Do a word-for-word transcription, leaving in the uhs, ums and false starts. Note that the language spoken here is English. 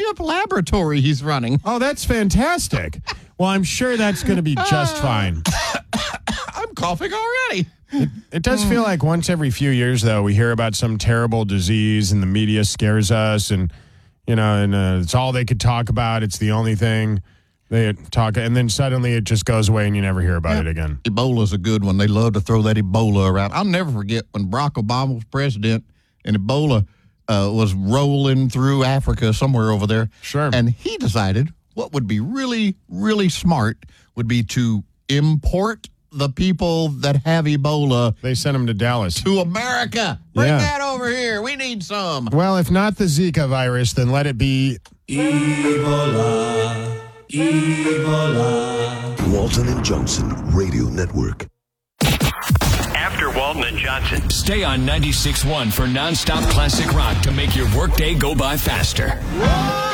chip laboratory he's running. Oh, that's fantastic. Well, I'm sure that's going to be just fine. I'm coughing already. It, it does feel like once every few years, though, we hear about some terrible disease and the media scares us, and you know, and uh, it's all they could talk about. It's the only thing they talk, and then suddenly it just goes away, and you never hear about yeah. it again. Ebola's a good one. They love to throw that Ebola around. I'll never forget when Barack Obama was president, and Ebola uh, was rolling through Africa somewhere over there. Sure. And he decided what would be really, really smart would be to import the people that have Ebola. They sent them to Dallas. To America. Bring Yeah. that over here. We need some. Well, if not the Zika virus, then let it be Ebola. Ebola. Walton and Johnson Radio Network. After Walton and Johnson. Stay on ninety-six point one for nonstop classic rock to make your workday go by faster.